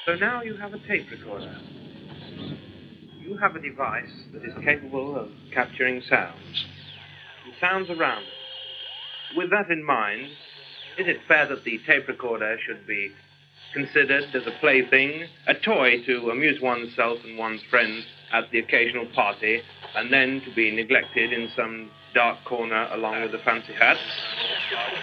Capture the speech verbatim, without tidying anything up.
So now you have a tape recorder. You have a device that is capable of capturing sounds. And sounds around us. With that in mind, is it fair that the tape recorder should be considered as a plaything, a toy to amuse oneself and one's friends at the occasional party, and then to be neglected in some dark corner along with the fancy hats?